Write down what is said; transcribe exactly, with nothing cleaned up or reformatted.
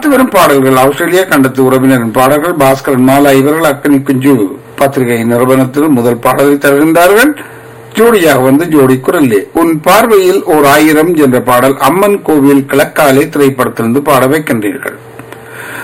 அடுத்து வரும் பாடல்கள் ஆஸ்திரேலியா கண்டத்து உறவினரின் பாடல்கள். பாஸ்கரன் மாலா இவர்கள் அக்கனி குஞ்சு பத்திரிகை நிறுவனத்தில் முதல் பாடலை தருகின்றார்கள். ஜோடியாக வந்து ஜோடி குரல்லே உன் பார்வையில் ஓர் ஆயிரம் என்ற பாடல் அம்மன் கோவில் கிழக்காலே திரைப்படத்திலிருந்து பாட வைக்கின்றீர்கள்.